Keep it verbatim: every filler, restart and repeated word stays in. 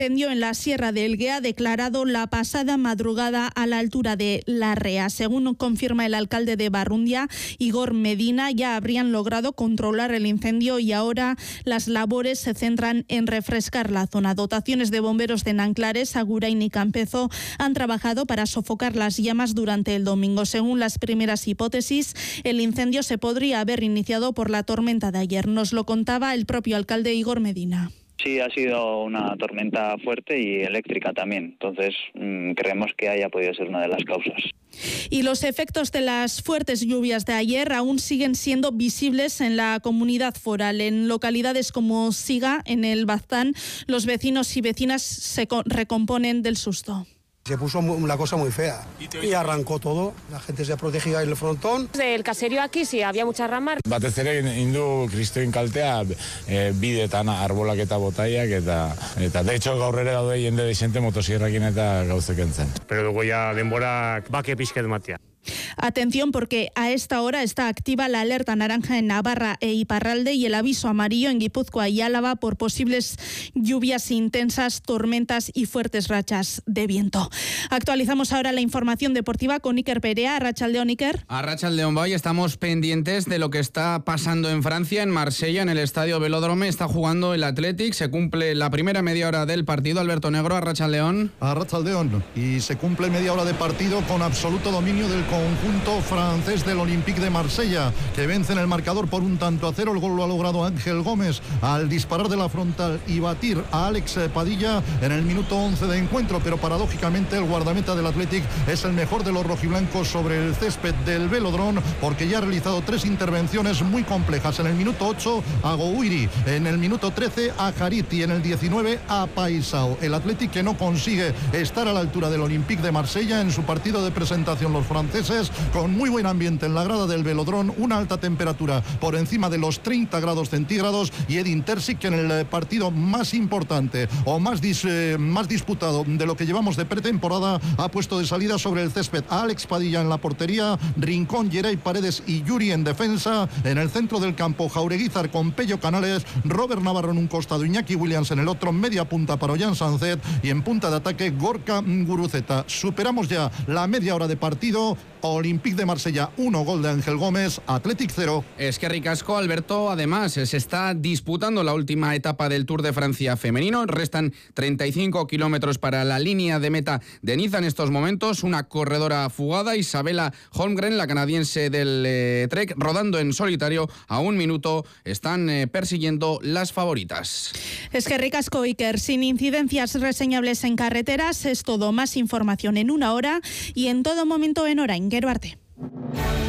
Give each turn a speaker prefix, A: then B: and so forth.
A: incendio en la Sierra de Elguea declarado la pasada madrugada a la altura de Larrea. Según confirma el alcalde de Barrundia, Igor Medina, ya habrían logrado controlar el incendio y ahora las labores se centran en refrescar la zona. Dotaciones de bomberos de Nanclares, Agurain y Campezo han trabajado para sofocar las llamas durante el domingo. Según las primeras hipótesis, el incendio se podría haber iniciado por la tormenta de ayer. Nos lo contaba el propio alcalde Igor Medina.
B: Sí, ha sido una tormenta fuerte y eléctrica también, entonces mmm, creemos que haya podido ser una de las causas.
A: Y los efectos de las fuertes lluvias de ayer aún siguen siendo visibles en la comunidad foral. En localidades como Siga, en el Baztán, los vecinos y vecinas se recomponen del susto.
C: Se puso una cosa muy fea y arrancó todo. La gente se protegía en el frontón.
D: El caserío aquí sí, había muchas ramas.
E: Batez ere indu kristoin kaltea e, bidetan arbolak eta botaiak eta, eta de hecho gaur ere daude jende desente motosierrakin eta gauzek entzen.
F: Pero dugu ja denborak bake pixket matea.
A: Atención, porque a esta hora está activa la alerta naranja en Navarra e Iparralde y el aviso amarillo en Guipúzcoa y Álava por posibles lluvias intensas, tormentas y fuertes rachas de viento. Actualizamos ahora la información deportiva con Iker Perea. Arratsaldeon, Iker.
G: Arratsaldeon, Bay. Estamos pendientes de lo que está pasando en Francia, en Marsella, en el estadio Velódromo. Está jugando el Athletic. Se cumple la primera media hora del partido. Alberto Negro, Arratsaldeon.
H: Arratsaldeon. Y se cumple media hora de partido con absoluto dominio del conjunto francés del Olympique de Marsella, que vence en el marcador por un tanto a cero. El gol lo ha logrado Ángel Gómez al disparar de la frontal y batir a Alex Padilla en el minuto once de encuentro, pero paradójicamente el guardameta del Athletic es el mejor de los rojiblancos sobre el césped del Velódromo, porque ya ha realizado tres intervenciones muy complejas. En el minuto ocho a Gouiri, en el minuto trece a Harit y en el diecinueve a Paisao. El Athletic que no consigue estar a la altura del Olympique de Marsella en su partido de presentación. Los franceses con muy buen ambiente en la grada del Velódromo, una alta temperatura por encima de los treinta grados centígrados, y Edin Terzic, que en el partido más importante o más, dis, eh, más disputado de lo que llevamos de pretemporada ha puesto de salida sobre el césped a Alex Padilla en la portería, Rincón, Geray Paredes y Yuri en defensa. En el centro del campo, Jaureguizar con Pello Canales, Robert Navarro en un costado, Iñaki Williams en el otro, media punta para Ollán Sanzet y en punta de ataque Gorka Guruceta. Superamos ya la media hora de partido. Olympique de Marsella uno, gol de Ángel Gómez, Athletic cero.
G: Es que ricasco, Alberto. Además, se está disputando la última etapa del Tour de Francia femenino. Restan treinta y cinco kilómetros para la línea de meta de Niza en estos momentos. Una corredora fugada, Isabella Holmgren, la canadiense del eh, Trek, rodando en solitario a un minuto. Están eh, persiguiendo las favoritas.
A: Es que ricasco, Iker. Sin incidencias reseñables en carreteras, es todo. Más información en una hora y en todo momento en Orain. Gero arte.